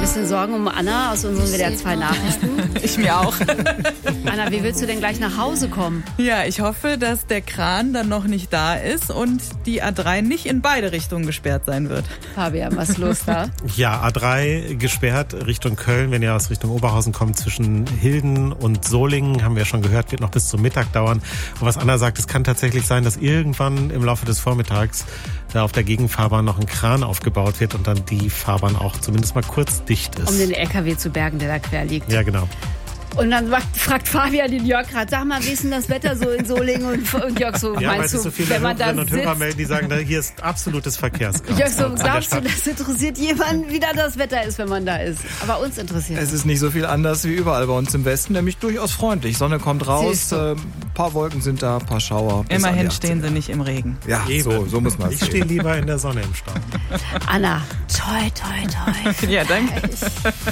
bisschen Sorgen um Anna aus unseren WDR 2 Nachrichten. Ich mir auch. Anna, wie willst du denn gleich nach Hause kommen? Ja, ich hoffe, dass der Kran dann noch nicht da ist und die A3 nicht in beide Richtungen gesperrt sein wird. Fabian, was ist los da? Ja, A3 gesperrt Richtung Köln, wenn ihr aus Richtung Oberhausen kommt, zwischen Hilden und Solingen, haben wir schon gehört, wird noch bis zum Mittag dauern. Und was Anna sagt, es kann tatsächlich sein, dass irgendwann im Laufe des Vormittags da auf der Gegenfahrbahn noch ein Kran aufgebaut wird und dann die Fahrbahn auch zumindest mal kurz dicht ist. Um den LKW zu bergen, der da quer liegt. Ja, genau. Und dann fragt Fabian den Jörg gerade, sag mal, wie ist denn das Wetter so in Solingen? Und Jörg so, Ja, meinst weil es du, so viele wenn man da Hörerinnen und Hörer sitzt? melden, die sagen, hier ist absolutes Verkehrschaos. Jörg so, an der glaubst du, Stadt. das interessiert jemanden, wie da das Wetter ist, wenn man da ist? Aber uns interessiert Es ist nicht so viel anders wie überall bei uns im Westen, nämlich durchaus freundlich. Sonne kommt raus, ein paar Wolken sind da, ein paar Schauer. bis an Immerhin die stehen sie nicht im Regen. Ja, Eben. so muss man es Ich stehe lieber in der Sonne im Stau. Anna, toi, toi, toi. Ja, danke.